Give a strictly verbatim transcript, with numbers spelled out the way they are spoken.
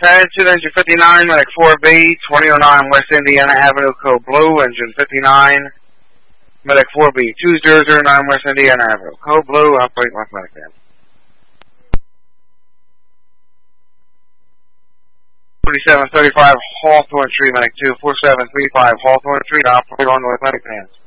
Patterson, engine fifty-nine, Medic four B, twenty oh nine West Indiana Avenue, code blue, engine fifty-nine, Medic four B, two zero zero nine West Indiana Avenue, code blue, operate like Medic van. forty-seven thirty-five Hawthorne Street, Medic two, four seven three five Hawthorne Street, operate on with Medic vans.